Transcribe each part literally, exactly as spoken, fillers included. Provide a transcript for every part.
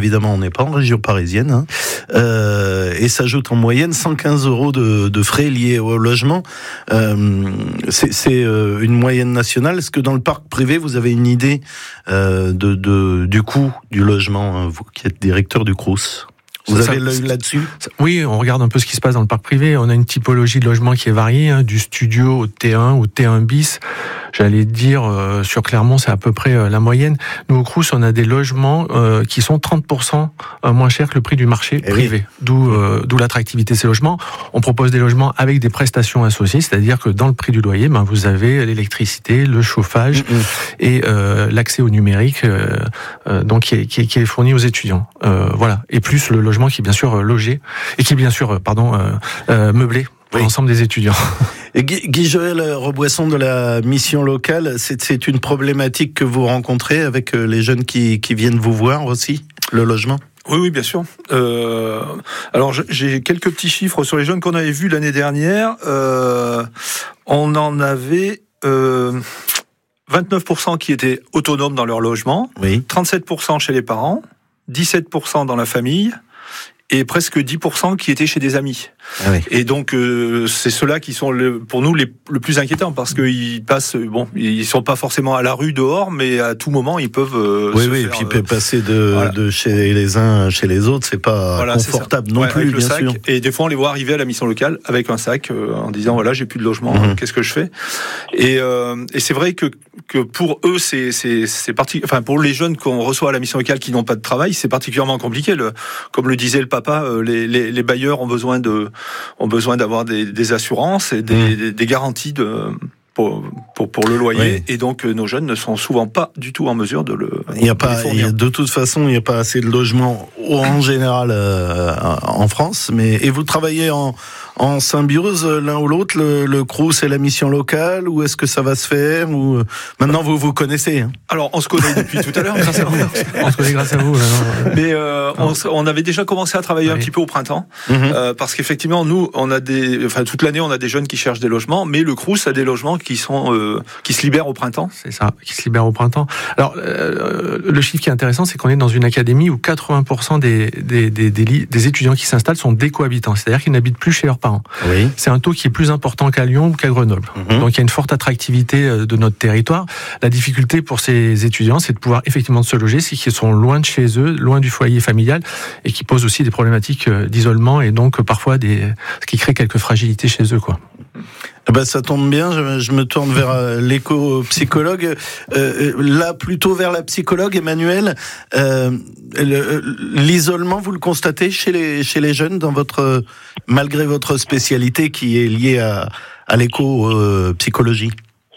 évidemment, on n'est pas en région parisienne, hein, euh, et s'ajoute en moyenne cent quinze euros de, de frais liés au logement. Euh, c'est c'est euh, une moyenne nationale. Est-ce que dans le parc privé, vous avez une idée euh, de, de, du coût du logement, hein, vous qui êtes directeur du Crous? Vous Ça, avez l'œil là-dessus? Oui, on regarde un peu ce qui se passe dans le parc privé. On a une typologie de logement qui est variée, hein, du studio au T un ou T un bis. J'allais dire, euh, sur Clermont, c'est à peu près euh, la moyenne. Nous, au Crous, on a des logements euh, qui sont trente pour cent moins chers que le prix du marché eh privé. Oui. D'où, euh, d'où l'attractivité de ces logements. On propose des logements avec des prestations associées, c'est-à-dire que dans le prix du loyer, ben, vous avez l'électricité, le chauffage mmh. et euh, l'accès au numérique, euh, euh, donc qui est, qui, est, qui est fourni aux étudiants. Euh, voilà. Et plus le logement qui est bien sûr logé et qui est bien sûr, pardon, euh, euh, meublé pour oui. l'ensemble des étudiants. Guy-Joël Reboisson de la mission locale, c'est, c'est une problématique que vous rencontrez avec les jeunes qui, qui viennent vous voir aussi, le logement? Oui, oui, bien sûr. Euh, alors, j'ai quelques petits chiffres sur les jeunes qu'on avait vus l'année dernière. Euh, on en avait euh, vingt-neuf pour cent qui étaient autonomes dans leur logement, oui. trente-sept pour cent chez les parents, dix-sept pour cent dans la famille, et presque dix pour cent qui étaient chez des amis. Ah oui. Et donc euh, c'est ceux-là qui sont le, pour nous les, le plus inquiétants parce qu'ils passent, bon, ils sont pas forcément à la rue dehors, mais à tout moment ils peuvent. Euh, oui, se oui, faire, et puis euh, passer de, voilà. de chez les uns chez les autres, c'est pas voilà, confortable c'est non ouais, plus, bien sac. sûr. Et des fois on les voit arriver à la mission locale avec un sac euh, en disant voilà j'ai plus de logement, mmh. qu'est-ce que je fais? Et, euh, et c'est vrai que que pour eux c'est c'est c'est parti, enfin pour les jeunes qu'on reçoit à la mission locale qui n'ont pas de travail, c'est particulièrement compliqué. Le, comme le disait le papa, euh, les, les les bailleurs ont besoin de ont besoin d'avoir des, des assurances et des, mmh. des, des garanties de, pour, pour, pour le loyer. Oui. Et donc, nos jeunes ne sont souvent pas du tout en mesure de le il y a pas, il y a, de toute façon, il n'y a pas assez de logements en général euh, en France. Mais, et vous travaillez en, en symbiose l'un ou l'autre, le, le Crous et la mission locale, ou est-ce que ça va se faire ou maintenant vous vous connaissez hein? Alors, on se connaît depuis tout à l'heure, grâce à vous. On se connaît grâce à vous. Mais euh, on, on avait déjà commencé à travailler oui. un petit peu au printemps, mmh. euh, parce qu'effectivement, nous, on a des, enfin toute l'année, on a des jeunes qui cherchent des logements, mais le Crous a des logements qui sont euh, qui se libèrent au printemps. C'est ça, qui se libèrent au printemps. Alors, euh, le chiffre qui est intéressant, c'est qu'on est dans une académie où quatre-vingts pour cent des des des, des, des étudiants qui s'installent sont décohabitants, c'est-à-dire qu'ils n'habitent plus chez leurs parents. Oui. C'est un taux qui est plus important qu'à Lyon ou qu'à Grenoble. Mmh. Donc il y a une forte attractivité de notre territoire. La difficulté pour ces étudiants, c'est de pouvoir effectivement se loger, c'est qu'ils sont loin de chez eux, loin du foyer familial, et qui posent aussi des problématiques d'isolement et donc parfois des ce qui crée quelques fragilités chez eux, quoi. Eh ben, ça tombe bien, je, je me tourne vers euh, l'éco-psychologue. Euh, là, plutôt vers la psychologue, Emmanuel. Euh, le, l'isolement, vous le constatez chez les, chez les jeunes, dans votre, malgré votre spécialité qui est liée à, à l'éco-psychologie?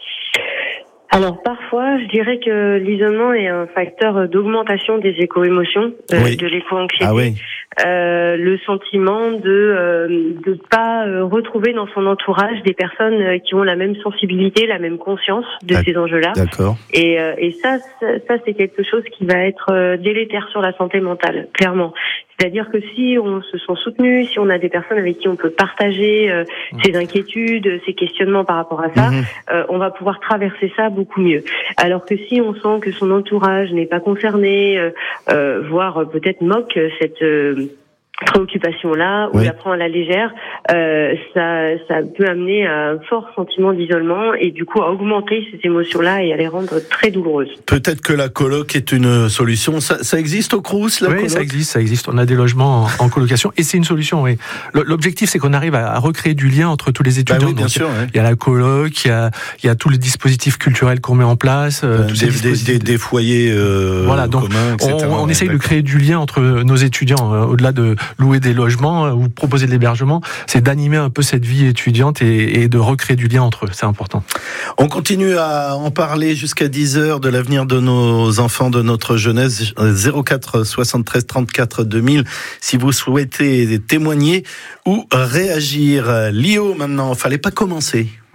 Alors parfois, je dirais que l'isolement est un facteur d'augmentation des éco-émotions, euh, oui. de l'éco-anxiété. Ah oui. Euh, le sentiment de euh, de pas euh, retrouver dans son entourage des personnes qui ont la même sensibilité, la même conscience de D'accord. ces enjeux-là. D'accord. Et euh, et ça, ça c'est quelque chose qui va être euh, délétère sur la santé mentale, clairement. C'est-à-dire que si on se sent soutenu, si on a des personnes avec qui on peut partager euh, mmh. ses inquiétudes, ses questionnements par rapport à ça, mmh. euh, on va pouvoir traverser ça beaucoup mieux. Alors que si on sent que son entourage n'est pas concerné, euh, euh, voire peut-être moque cette euh, préoccupation-là, ou oui. la prend à la légère, euh, ça, ça peut amener à un fort sentiment d'isolement et du coup à augmenter ces émotions-là et à les rendre très douloureuses. Peut-être que la coloc est une solution. Ça, ça existe au Crous, la oui, coloc ? ça existe, ça existe. On a des logements en, en colocation et c'est une solution. Oui. L'objectif, c'est qu'on arrive à, à recréer du lien entre tous les étudiants. Bah oui, bien Donc, sûr. Il y, y a la coloc, il y a, il y a tous les dispositifs culturels qu'on met en place, euh, euh, tous des, ces des, des, des foyers euh, voilà, donc communs, et cetera. On, on essaye de créer du lien entre nos étudiants, euh, au-delà de louer des logements ou proposer de l'hébergement, c'est d'animer un peu cette vie étudiante et, et de recréer du lien entre eux, c'est important. On continue à en parler jusqu'à dix heures de l'avenir de nos enfants, de notre jeunesse. Zéro quatre soixante-treize trente-quatre deux mille si vous souhaitez témoigner ou réagir. Lio maintenant, fallait pas commencer.